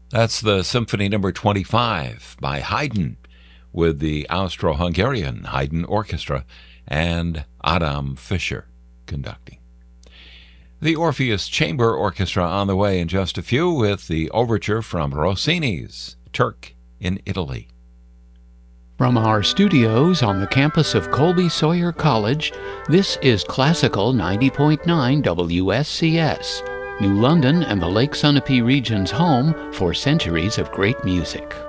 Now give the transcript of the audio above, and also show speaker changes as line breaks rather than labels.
That's the Symphony Number 25 by Haydn with the Austro-Hungarian Haydn Orchestra and Adam Fischer conducting. The Orpheus Chamber Orchestra on the way in just a few with the overture from Rossini's Turk in Italy.
From our studios on the campus of Colby Sawyer College, this is Classical 90.9 WSCS, New London and the Lake Sunapee region's home for centuries of great music.